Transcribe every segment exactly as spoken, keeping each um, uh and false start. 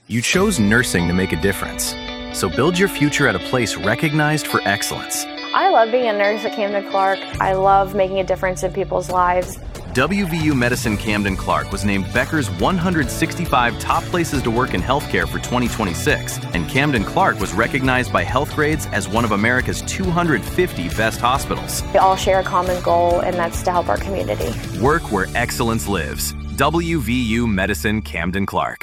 You chose nursing to make a difference. So build your future at a place recognized for excellence. I love being a nurse at Camden Clark. I love making a difference in people's lives. W V U Medicine Camden Clark was named Becker's one hundred sixty-five top places to work in healthcare for twenty twenty-six, and Camden Clark was recognized by Healthgrades as one of America's two hundred fifty best hospitals. We all share a common goal, and that's to help our community. Work where excellence lives. W V U Medicine Camden Clark.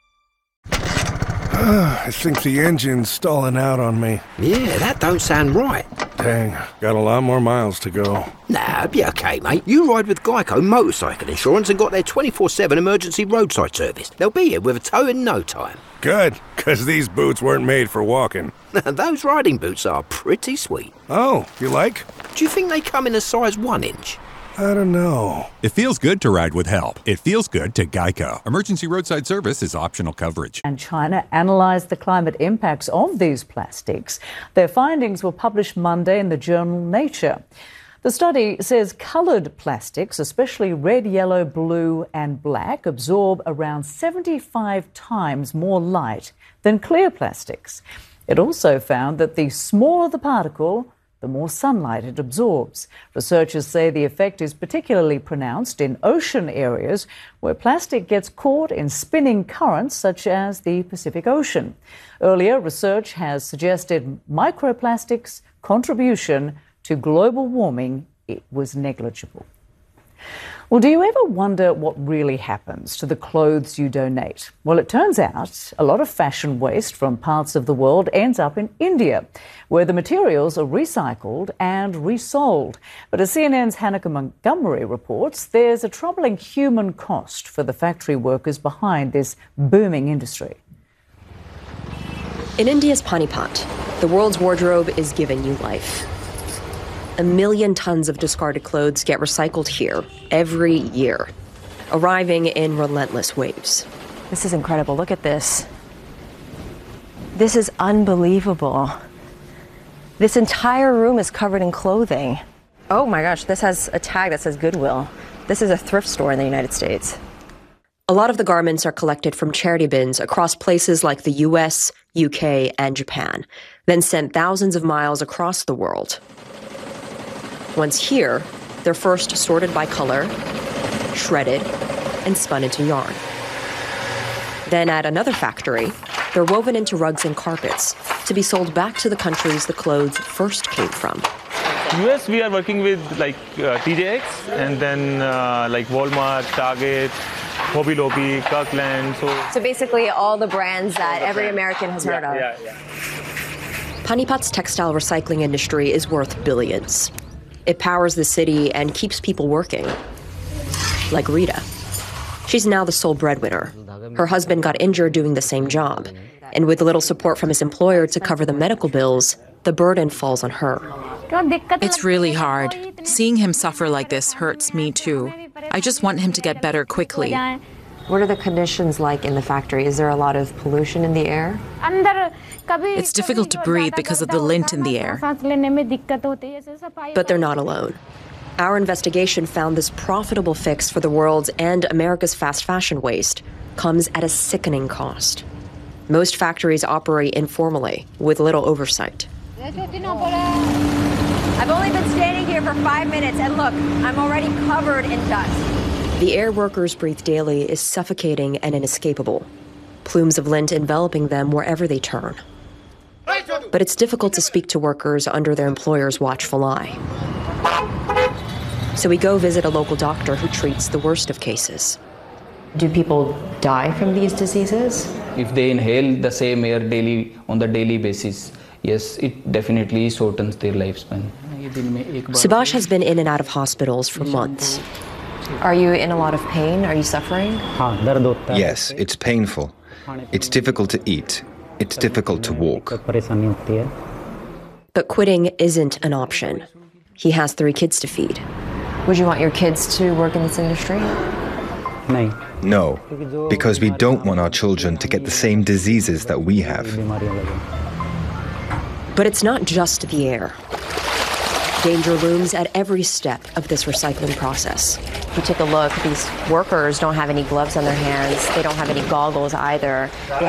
I think the engine's stalling out on me. Yeah, that don't sound right. Dang, got a lot more miles to go. Nah, it'll be okay, mate. You ride with Geico Motorcycle Insurance and got their twenty-four seven emergency roadside service. They'll be here with a tow in no time. Good, because these boots weren't made for walking. Those riding boots are pretty sweet. Oh, you like? Do you think they come in a size one inch? I don't know. It feels good to ride with help. It feels good to Geico. Emergency roadside service is optional coverage. And China analysed the climate impacts of these plastics. Their findings were published Monday in the journal Nature. The study says coloured plastics, especially red, yellow, blue and black, absorb around seventy-five times more light than clear plastics. It also found that the smaller the particle, the more sunlight it absorbs. Researchers say the effect is particularly pronounced in ocean areas where plastic gets caught in spinning currents such as the Pacific Ocean. Earlier, research has suggested microplastics' contribution to global warming it was negligible. Well, do you ever wonder what really happens to the clothes you donate? Well, it turns out a lot of fashion waste from parts of the world ends up in India, where the materials are recycled and resold. But as C N N's Hanneke Montgomery reports, there's a troubling human cost for the factory workers behind this booming industry. In India's Panipat, the world's wardrobe is given new life. A million tons of discarded clothes get recycled here every year, arriving in relentless waves. This is incredible. Look at this. This is unbelievable. This entire room is covered in clothing. Oh my gosh, this has a tag that says Goodwill. This is a thrift store in the United States. A lot of the garments are collected from charity bins across places like the U S, U K, and Japan, then sent thousands of miles across the world. Once here, they're first sorted by color, shredded, and spun into yarn. Then at another factory, they're woven into rugs and carpets to be sold back to the countries the clothes first came from. U S, we are working with like uh, T J X and then uh, like Walmart, Target, Hobby Lobby, Kirkland. So, so basically all the brands that every American has heard yeah, of. Yeah, yeah. Panipat's textile recycling industry is worth billions. It powers the city and keeps people working. Like Rita. She's now the sole breadwinner. Her husband got injured doing the same job. And with little support from his employer to cover the medical bills, the burden falls on her. It's really hard. Seeing him suffer like this hurts me too. I just want him to get better quickly. What are the conditions like in the factory? Is there a lot of pollution in the air? It's difficult to breathe because of the lint in the air. But they're not alone. Our investigation found this profitable fix for the world's and America's fast fashion waste comes at a sickening cost. Most factories operate informally, with little oversight. I've only been standing here for five minutes, and look, I'm already covered in dust. The air workers breathe daily is suffocating and inescapable, plumes of lint enveloping them wherever they turn. But it's difficult to speak to workers under their employer's watchful eye. So we go visit a local doctor who treats the worst of cases. Do people die from these diseases? If they inhale the same air daily on the daily basis, yes, it definitely shortens their lifespan. Subhash has been in and out of hospitals for months. Are you in a lot of pain? Are you suffering? Yes, it's painful. It's difficult to eat. It's difficult to walk. But quitting isn't an option. He has three kids to feed. Would you want your kids to work in this industry? No, because we don't want our children to get the same diseases that we have. But it's not just the air. Danger looms at every step of this recycling process. If you take a look, these workers don't have any gloves on their hands. They don't have any goggles either. They